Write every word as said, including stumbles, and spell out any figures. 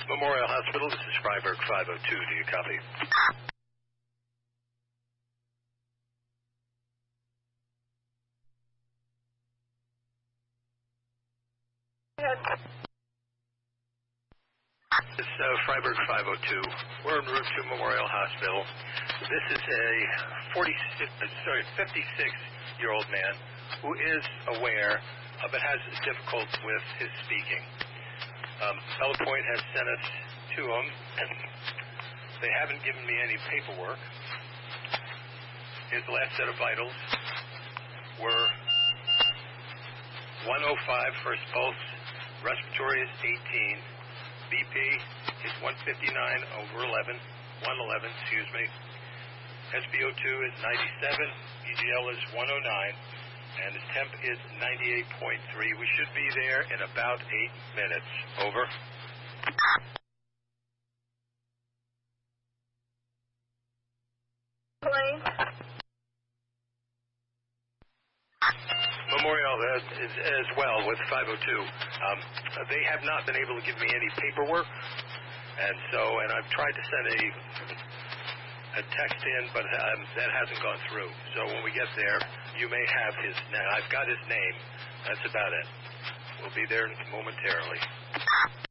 Memorial Hospital, this is Freiburg five oh two. Do you copy? This is uh, Freiburg five oh two. We're en route to Memorial Hospital. This is a forty-six, uh, sorry, fifty-six-year-old man who is aware uh, but has difficulty with his speaking. Um, Telepoint has sent us to him, and they haven't given me any paperwork. His last set of vitals were one oh five first pulse, respiratory is eighteen, B P is one fifty-nine over eleven, one eleven, excuse me. S p O two is ninety-seven, E G L is one oh nine, and his temp is ninety-eight point three. We should be there in about eight minutes. Over. Plane. Memorial uh, is, as well with five oh two. Um, they have not been able to give me any paperwork, and so, and I've tried to send a a text in, but um, that hasn't gone through. So when we get there, you may have his name. I've got his name. That's about it. We'll be there momentarily.